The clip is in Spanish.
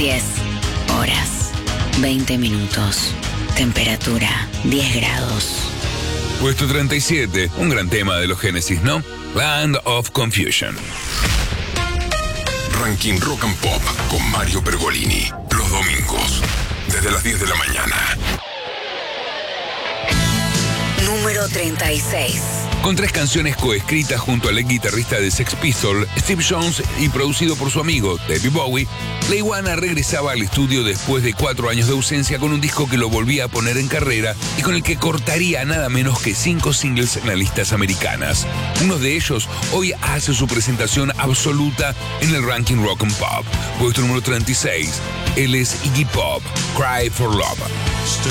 10 horas, 20 minutos. Temperatura 10 grados. Puesto 37, un gran tema de los Genesis, ¿no? Land of Confusion. Ranking Rock and Pop con Mario Pergolini. Los domingos, desde las 10 de la mañana. Número 36. Con 3 canciones coescritas junto al ex guitarrista de Sex Pistols, Steve Jones, y producido por su amigo David Bowie, la iguana regresaba al estudio después de 4 años de ausencia con un disco que lo volvía a poner en carrera y con el que cortaría nada menos que 5 singles en las listas americanas. Uno de ellos hoy hace su presentación absoluta en el ranking Rock and Pop. Puesto número 36, él es Iggy Pop, Cry for Love.